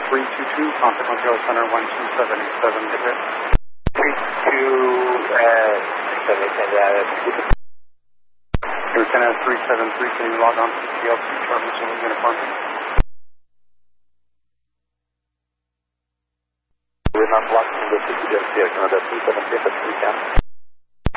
322, contact Montreal Center 12787, get there. 32, Lieutenant 373, can you log on to the PLC Charlie Zulu uniform? We're not blocking the PLC, Canada 373,